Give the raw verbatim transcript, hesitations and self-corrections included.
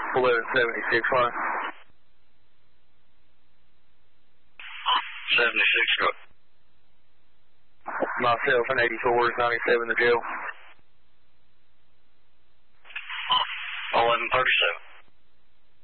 eleven seventy-six line. seventy-six, go. Myself and eighty-four is ninety-seven to jail. eleven thirty-seven.